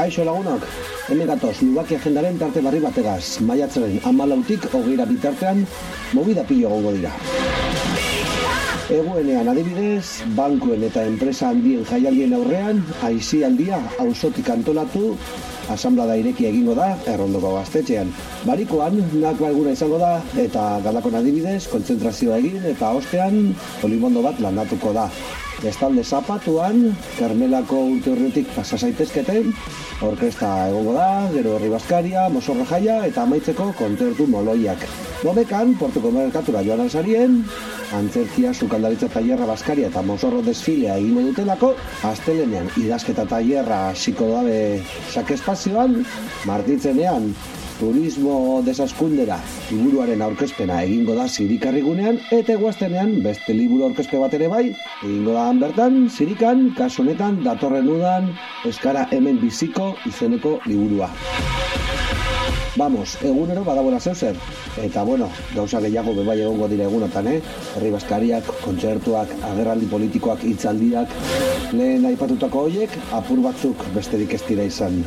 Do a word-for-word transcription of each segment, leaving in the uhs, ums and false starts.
Kaixo lagunok, hemen gatoz, Lubaki agendaren tarte barri bategaz. Maiatzaren hamalautik hogeira bitartean, movida pilo gongo dira. Eguenean adibidez, bankuen eta enpresa handien jaialdien aurrean, aisialdia auzotik antolatu, asamblada irekia egingo da, Errondoko gaztetxean. Barikoan, nakua eguna izango da, eta Galdakon adibidez, kontzentrazioa egin, eta ostean, olimondo bat landatuko da. Bestalde Zapatuan, Karmelako urte horretik pasa zaitezketen, orkesta egongo da, gero herri baskaria, mozorro jaia eta amaitzeko kontzertu moloiak. Domekan, Portuko merkatura joan alzarien, antzerkia, sukaldaritza tailerra baskaria eta mozorro desfilea egingo dutelako, astelenean idazketa tailerra hasiko dabe sakespazioan, martitzenean turismo desaskundera liburuaren aurkezpena egingo da Zirikarrigunean, eta eguaztenean beste liburu aurkezpe bat ere bai, egingo da bertan, Zirikan, kasu honetan datorren udan Euskara hemen biziko izeneko liburua. Vamos, egunero badagoela zeuzer. Eta bueno, gauza gehiago bebai egongo dira egunotan, eh? Herri baskariak, kontzertuak, agerraldi politikoak, hitzaldiak, lehen aipatutako hoiek, apur batzuk besterik ez dira izan.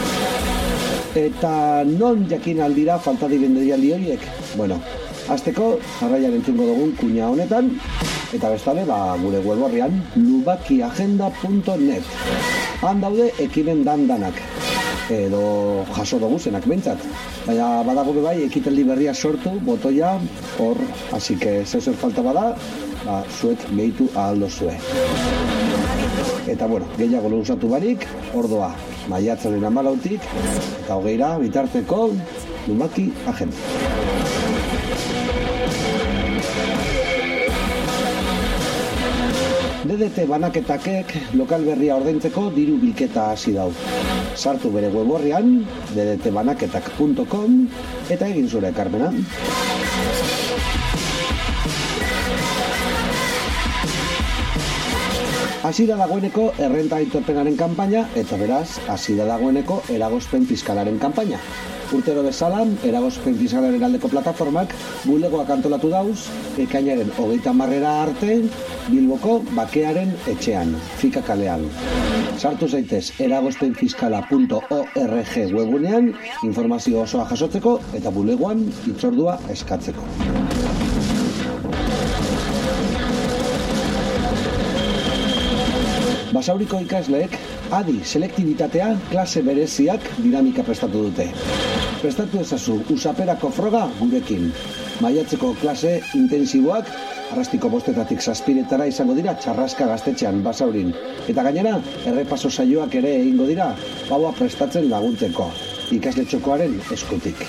Eta non jakin aldira falta diren deialdi horiek? Bueno, hasteko jarraian entzungo dugun kuña honetan, eta bestale, ba, gure web orrian, lubaki agenda punto net. Han daude ekimen dandanak, edo jaso dugu zenak bentsat. Baina badago bebai ekitaldi berria sortu, botoia, hor, así que zeuzer falta bada, ba, zuek behitu ahaldo zue. Eta bueno, gehiago lehusatu barik, ordoa, maiatzaren hamalautik, eta hogeira bitarteko Lubaki agenda. D D T banaketakek lokal berria ordaintzeko diru bilketa hasi dau. Sartu bere web orrian, d d t banaketak punto com, eta egin zure ekarpena. Hasi da dagoeneko errenta aitorpenaren kanpaina, eta beraz, hasi da dagoeneko eragozpen fiskalaren kanpaina. Urtero bezala, eragozpen fiskalaren aldeko plataformak bulegoak antolatu dauz, ekainaren hogeita hamarrera arte, Bilboko Bakearen etxean, Fika kalean. Sartu zaitez eragozpenfiskala punto org webunean, informazio osoa jasotzeko eta bulegoan hitzordua eskatzeko. Basauriko ikasleek adi selektibitatea klase bereziak dinamika prestatu dute. Prestatu ezazu usaperako froga gurekin. Maiatzeko klase intensiboak arrastiko bostetatik zazpiretara izango dira Txarraska gaztetxean Basaurin. Eta gainera, errepaso saioak ere egingo dira, baua prestatzen laguntzeko, ikasle txokoaren eskutik.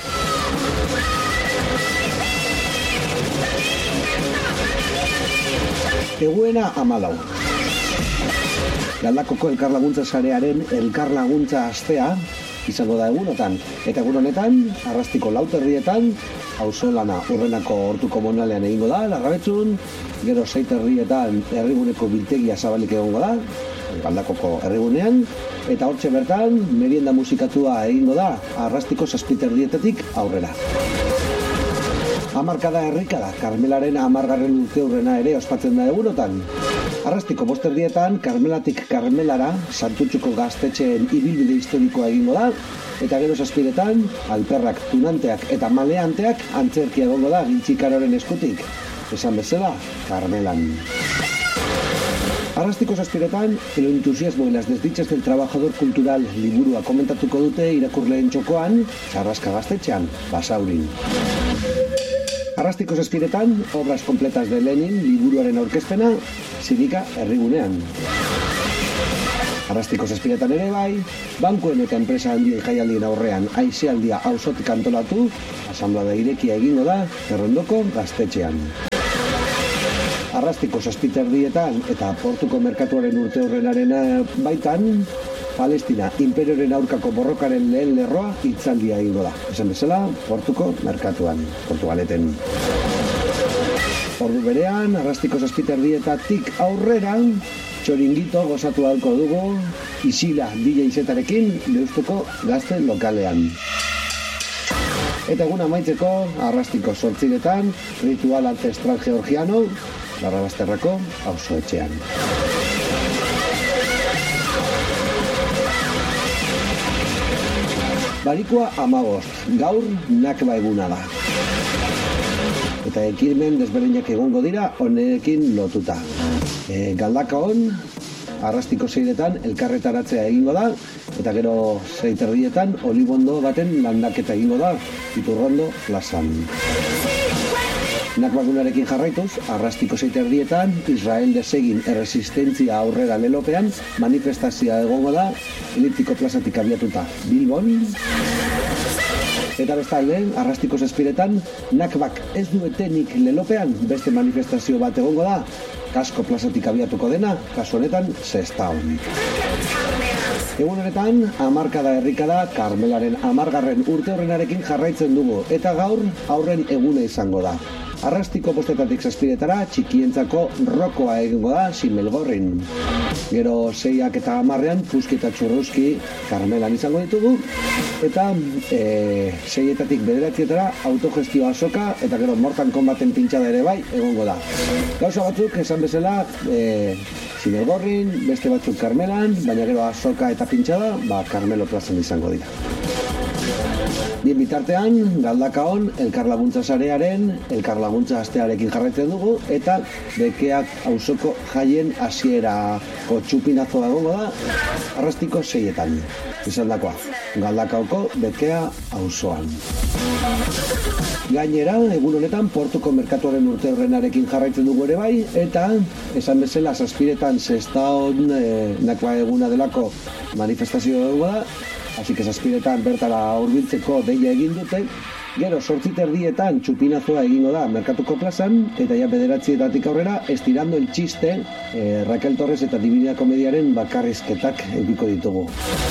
Eguena hamalau. Galdakoko elkarlaguntza sarearen elkarlaguntza astea izango da egunotan. Eta egun honetan, arrastiko lauterrietan, auzolana urrenako hortuko monalean egingo da, Larrabetzun, gero seiterrietan herriguneko biltegia zabalik egongo da, Galdakoko herrigunean, eta hortxe bertan, merienda musikatua egingo da, arrastiko zazpiterrietetik aurrera. Hamarkada herrikada, Karmelaren hamargarren urte hurrena ere ospatzen da egunotan. Arrastiko bosterdietan, Karmelatik Karmelara, Santutxuko gaztetxeen ibilbide historikoa egingo da, eta gero zazpiretan, alperrak, tunanteak eta maleanteak antzerkia egongo da gintxikaroren eskutik. Esan bezala, Karmelan. Arrastiko zazpiretan, el entusiasmo y las desdichas del trabajador cultural liburua komentatuko dute irakurleen txokoan, Txarraska gaztetxean, Basaurin. Arrastiko zazpiretan, obras completas de Lenin liburuaren aurkezpena, Zirika herrigunean. Arrastiko zazpiretan ere bai, bankuen eta enpresa handien jaialdien aurrean aisialdia auzotik antolatu, asamblada irekia egingo da, Errondoko gaztetxean. Arrastiko zazpiterdietan eta Portuko merkatuaren urte horrenaren baitan, Palestina imperioren aurkako borrokaren lehen lerroa hitzaldia egingo da. Esan bezala, Portuko merkatuan, Portugaleten. Ordu berean, arrastiko zazpiterdietatik aurrera, txoringito gozatu ahalko dugu, Isila D J zetarekin Deustuko gazte lokalean. Eta egun amaitzeko, arrastiko zortziretan, ritual ancestral georgiano, Larrabasterrako auzo etxean. Barikoa amabost, gaur nakba eguna da. Eta ekimen desberdinak egongo dira honekin lotuta. E, Galdakaon, Arrastiko seiretan elkarretaratzea egingo da, eta gero seiterdietan olibondo baten landaketa egingo da, Iturrondo plazan. Nakbagunarekin jarraituz, Arrastiko seiterdietan Israel desegin erresistentzia aurrera lelopean manifestazioa egongo da, Eliptiko plazatik abiatuta Bilbon. Eta bestalde, Arrastiko zazpiretan, nakbak ez duetenik lelopean beste manifestazio bat egongo da, Kasko plazatik abiatuko dena, kasu honetan, Sestaon. Egun honetan, hamarkada herrikada, Karmelaren hamargarren urte horrenarekin jarraitzen dugu, eta gaur aurren eguna izango da. Arrastiko postetatik zazpiretara, txikientzako rokoa egingo da, Simelgorrin. Gero seiak eta hamarrean, puski eta txurruzki Karmelan izango ditugu, eta e, seietatik bederatzietara, autogestio azoka, eta gero Mortal Kombaten pintxada ere bai, egongo da. Gauza batzuk, esan bezala, e, Simelgorrin, beste batzuk Karmelan, baina gero azoka eta pintxada, ba, Karmelo plazan izango dira. Bien bitartean, Galdakaon, elkarlaguntza sarearen, elkarlaguntza astearekin jarraitzen dugu, eta bekeak auzoko jaien hasierako txupinazoa egongo da, Arrastiko seietan. Izan dakoa, Galdakaoko bekea auzoan. Gainera, egun honetan, Portuko merkatuaren urte horrenarekin jarraitzen dugu ere bai, eta esan bezala zazpiretan Sestaon e, nakba eguna delako manifestazio egongo da, Así que zazpiretan bertara hurbiltzeko deia egin dute, gero zortzit erdietan txupinazoa egingo da Merkatuko plazan, eta ja bederatzietatik aurrera, estirando el txiste, eh, Raquel Torres eta Divina Komediaren bakarrizketak ediko ditugu.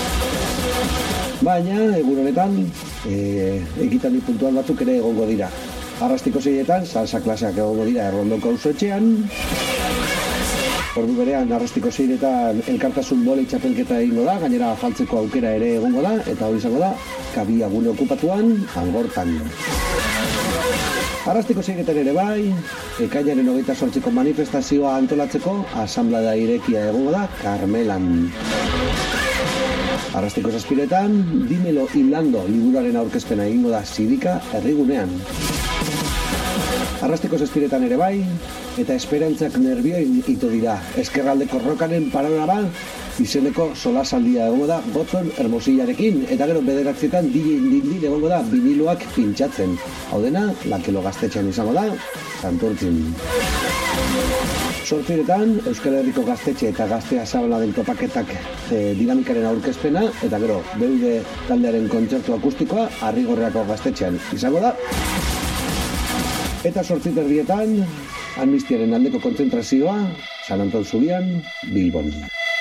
Baina, egun honetan, eh, ekitaldi puntual batzuk ere egongo dira. Arrastiko seietan, salsa klaseak egongo dira Errondoko auzoetxean, ordu berean Arrastiko seiretan elkartasun bole txapelketa egingo da, gainera afaltzeko aukera ere egongo da, eta hori izango da, kabia gune okupatuan, Algortan. Arrastiko seiretan ere bai, ekainaren hogeita zortziko manifestazioa antolatzeko, asamblea irekia egongo da, Karmelan. Arrastiko zazpiretan, Dímelo Hilando liburuaren aurkezpena egingo da Sidika herrigunean. Arrastiko zazpiretan ere bai, eta esperantzak nervioin ito dira. Ezkerraldeko rokaren panorama izeneko solasaldia egongo da Gotzon Hermosillarekin, eta gero bederatzietan dindin egongo da biniloak pintxatzen. Hau dena, Lakelo gaztetxean izango da, Santurtzin. Sortziretan, Euskal Herriko gaztetxe eta gaztea zabaladen topaketak e, dinamikaren aurkezpena, eta gero, Beude taldearen kontzertu akustikoa, Arrigorreako gaztetxean izango da. Eta sortziterdietan, amnistiaren aldeko kontzentrazioa, San Anton Zubian, Bilbon.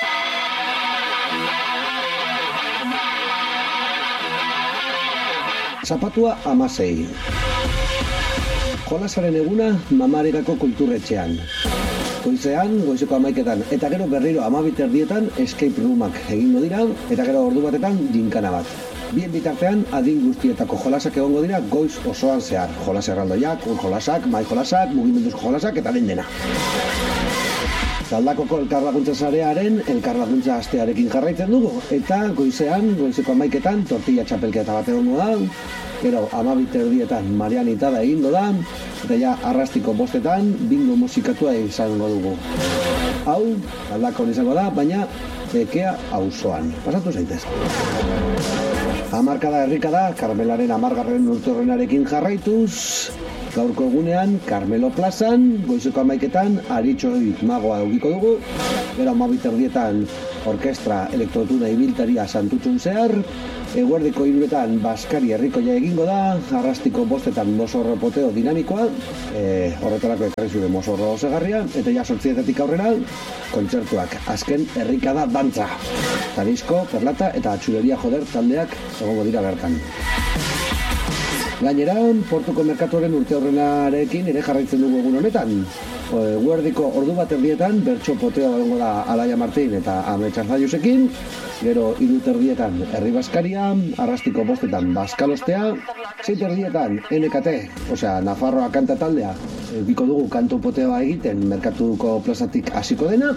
Zapatua amasei. Jolasaren eguna Mamarigako kulturretxean. Goizean, goizeko amaiketan, eta gero berriro amabiterdietan escape roomak egingo dira, eta gero ordu batetan ginkana bat. Bien bitartean, adin guztietako jolasak egongo dira goiz osoan zehar. Jolas erraldoiak, ur jolasak, mai jolasak, mugimenduzko jolasak eta den dena. Galdakoko elkarlaguntza sarearen elkarlaguntza astearekin jarraitzen dugu, eta goizean, goizeko amaiketan, tortilla txapelketa bat egongo da, gero amabiterdietan Marianitada egingo da, eta ja Arrastiko bostetan bingo musikatua izango dugu. Hau, Galdakon izango da, baina bekea auzoan. Pasatu zaitez. Hamarkada herrikada, Karmelaren hamargarren urte horrenarekin jarraituz, gaurko egunean, Karmelo plazan, goizeko amaiketan, Aritxoi magoa eukiko dugu, gero amabiterdietan orkestra elektrotuna ibiltaria Santutxun zehar, eguerdiko hiruretan Baskari herrikoia egingo da, Arrastiko bostetan mozorro poteo dinamikoa, e, horretarako ekarri zure mozorro osegarria, eta ja sortzietatik aurrera, kontzertuak, azken herrikada dantza. Tarisko, Perlata eta Atxuleria Joder taldeak egongo dira bertan. Gainera, Portuko merkatuaren urte horrenarekin ere jarraitzen dugu egun honetan. Guerdiko ordu bat erdietan, bertso poteo egongo da Alaia Martin eta Ame Txarzaiusekin, gero hiru erdietan Herri Baskaria, Arrastiko bostetan Baskalostea, sei erdietan N K T, osea Nafarroa kanta taldea, biko dugu kanto poteoa egiten merkatuko plazatik hasiko dena,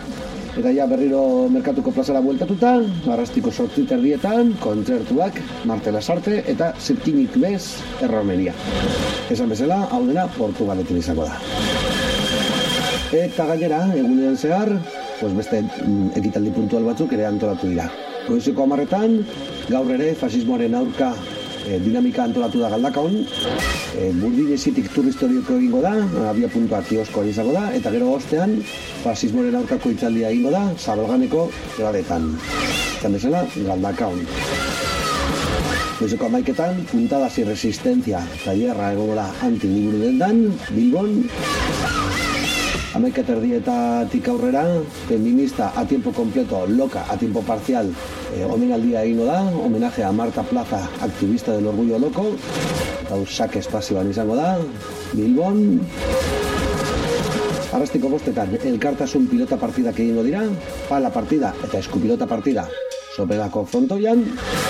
Eta ja berriro merkatuko plazara bueltatuta, arrastiko sortzi terdietan, kontzertuak, Marte Lasarte eta Zirkinik bez erromeria. Esan bezala, hau dena Portugaletin izango da. Eta gainera, egunean zehar, pues beste mm, ekitaldi puntual batzuk ere antolatu dira. Goizeko hamarretan, gaur ere fasismoaren aurka e, dinamika antolatu da Galdakaon, e, Burdinesitik tur historioko egingo da, abia puntua kioskoan izango da, eta gero ostean, fasismoaren aurkako hitzaldia egingo da, Zabalganeko ebadetan. Eta bezala, Galdakaon. Goizeko amaiketan, puntadas y resistencia, tailerra egongo da anti-liburu dendan, Bilbon. Amaika terdietatik aurrera, feminista a tiempo completo, loca a tiempo parcial, eh, omenaldia egingo da, homenaje a Marta Plaza, activista del orgullo loco, eta usake espazioan izango da, Bilbon. Arrastiko bostetan, elkartasun pilota partidak egingo dira, pala partida eta eskupilota partida, Sopelako frontoian.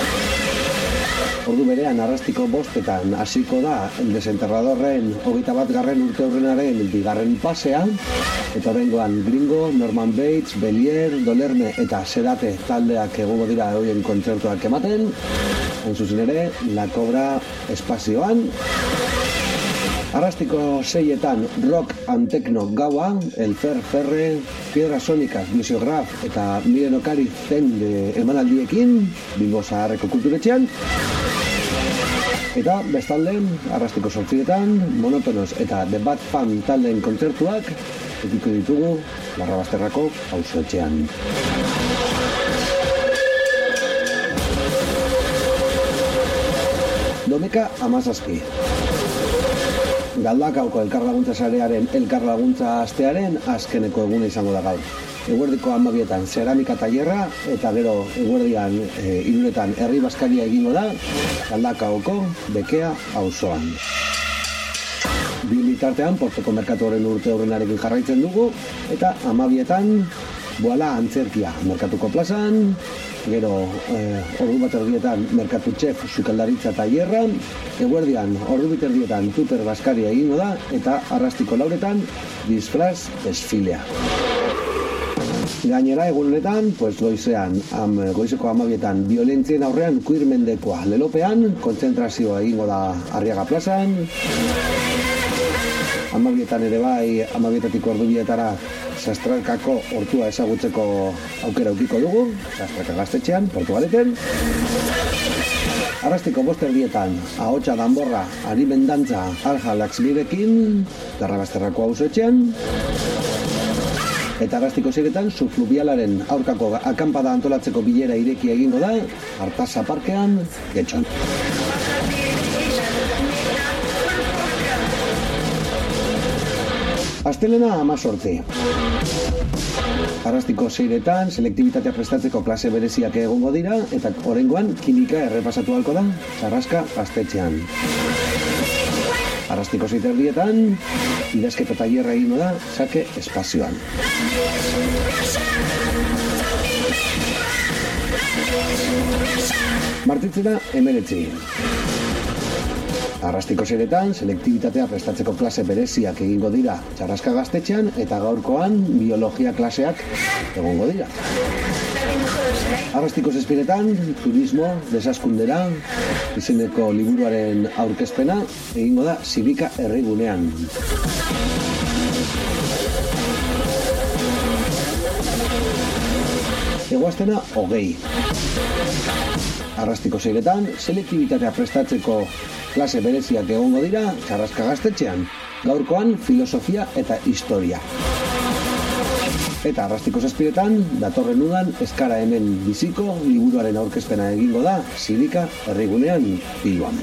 Ordu berean arrastiko bostetan hasiko da el desenterradorren hogeita bat garren urte horrenaren bigarren pasea, eta horrengoan Gringo, Norman Bates, Belier, Dolerme eta Sedate taldeak egongo dira horien kontzertuak ematen, hain zuzen ere, La Cobra espazioan. Arrastiko seietan rock and techno gaua, El Fer Ferre, Piedras Sónicas, Visiograf eta Miren Okari zen emanaldiekin, Bilbo Zaharreko kulturetxean. Eta bestalde, arrastiko sortzietan, Monotonos eta The Bad Fan taldeen kontzertuak ediko ditugu Larrabasterrako auzoetxean. Domeka amazazpi. Galdakaoko elkarlaguntza sarearen elkarlaguntza astearen azkeneko eguna izango da gaur. Eguerdiko hamabietan zeramika tailerra eta gero eguerdian e, iruretan herri baskaria egingo da Galdakaoko Bekea auzoan. Bi bitartean Portoko merkatuaren urte horrenarekin jarraitzen dugu eta hamabietan Boala antzerkia merkatuko plazan, gero eh, ordu bat erdietan merkatu txef sukaldaritza tailerra, eguerdian ordu bit erdietan tuter baskaria egingo da eta arrastiko lauretan disfraz desfilea. Gainera, egun honetan, pues goizean, am, goizeko hamabietan, violentzien aurrean queer mendekoa lelopean, kontzentrazioa egingo da Arriaga plazan, hamabietan ere bai, hamabietatik ordu bietara, Sastralkako hortua ezagutzeko aukera aukiko dugu, Sastralka gaztetxean, Portugaleten. Arrastiko bost erdietan, ahotsa danborra, arimendantza, Alja Laxlirekin, Larrabasterrako auzoetxean. Eta arrastiko ziretan, subfluvialaren aurkako akampada antolatzeko bilera ireki egingo da, Artasa parkean, Getxon. Astelena amazortzi. Arrastiko zeiretan, selektibitatea prestatzeko klase bereziak egongo dira, eta oraingoan kimika errepasatu halko da, Sarraska gaztetxean. Arrastiko zeiterdietan, idazketa tailerra egingo da, Sake espazioan. Martitzera emeretzi. Arrastiko zeiretan, selektibitatea prestatzeko klase bereziak egingo dira Sarraska gaztetxean eta gaurkoan biologia klaseak egongo dira. Arrastiko zazpiretan, turismo, desaskundera, izeneko liburuaren aurkezpena egingo da Zibika herrigunean. Egoaztena, hogei. Arrastiko zeiretan, selektibitatea prestatzeko klase bereziak egongo dira Sarraska gaztetxean, gaurkoan filosofia eta historia. Eta arrastiko zazpiretan, datorren udan, eskara hemen biziko liburuaren aurkezpena egingo da Zibika herrigunean Bilbon.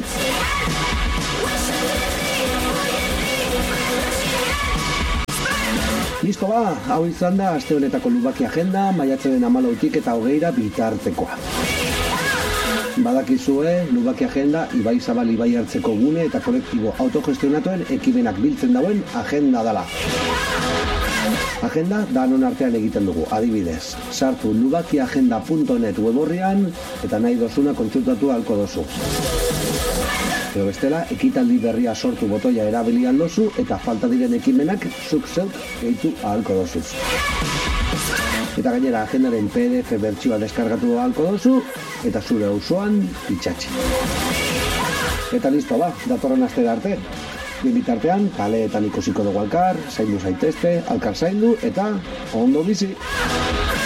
Listo ba, hau izan da aste honetako Lubaki agenda, maiatzaren hamalautik eta hogeira bitartekoa. Badakizue, Lubaki agenda Ibai Zabal Ibai hartzeko gune eta kolektibo autogestionatuen ekimenak biltzen dauen agenda dala. Agenda danon artean egiten dugu, adibidez. Sartu lubakiagenda punto net weborrian eta nahi dozuna kontsultatu ahalko dozu. Edo bestela, ekitaldi berria sortu botoia erabilian dozu eta falta diren ekimenak zuk zeuk gehitu ahalko dozuz. Eta gainera agendaren P D F bertsioa deskargatu ahalko dozu, eta zure auzoan itxatxi. Eta listo ba, datorren astera arte. Bien bitartean, kaleetan ikusiko dugu alkar, zaindu zaitezte, alkar zaindu, eta ondo bizi.